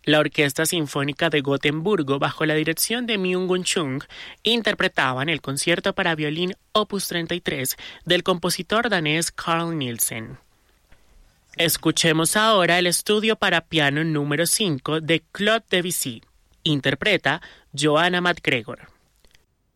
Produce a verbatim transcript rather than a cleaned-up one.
La Orquesta Sinfónica de Gotemburgo, bajo la dirección de Myung-Whun Chung, interpretaban el concierto para violín opus treinta y tres del compositor danés Carl Nielsen. Escuchemos ahora el estudio para piano número cinco de Claude Debussy. Interpreta Johanna MacGregor.